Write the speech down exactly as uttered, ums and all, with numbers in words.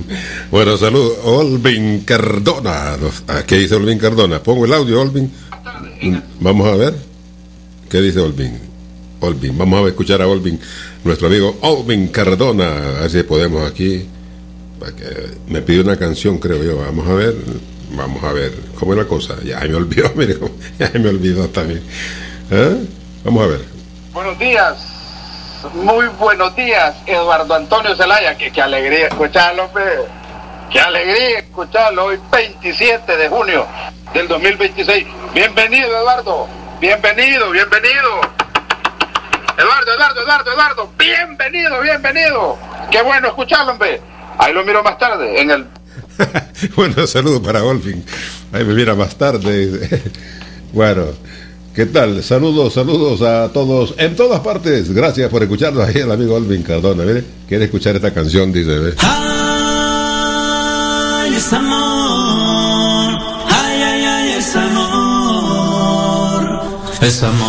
Bueno, saludos. Olvin Cardona. ¿Qué dice Olvin Cardona? Pongo el audio, Olvin. Vamos a ver. ¿Qué dice Olvin? Olvin. Vamos a escuchar a Olvin, nuestro amigo Olvin Cardona. A ver si podemos aquí. Me pidió una canción, creo yo. Vamos a ver. Vamos a ver. ¿Cómo es la cosa? Ya me olvidó, mire. Ya me olvidó también. ¿Eh? Vamos a ver. Buenos días. Muy buenos días, Eduardo Antonio Zelaya. Que qué alegría escucharlo, hombre. Qué alegría escucharlo hoy, veintisiete de junio del dos mil veintiséis. Bienvenido, Eduardo. Bienvenido, bienvenido. Eduardo, Eduardo, Eduardo, Eduardo. Bienvenido, bienvenido. Qué bueno escucharlo, hombre. Ahí lo miro más tarde en el... Bueno, saludos para Olvin. Ahí me mira más tarde. Bueno, ¿qué tal? Saludos, saludos a todos en todas partes. Gracias por escucharnos. Ahí el amigo Olvin Cardona. Mire, quiere escuchar esta canción, dice. ¿Ve? Ay, es amor. Ay, ay, ay, es amor. Es amor.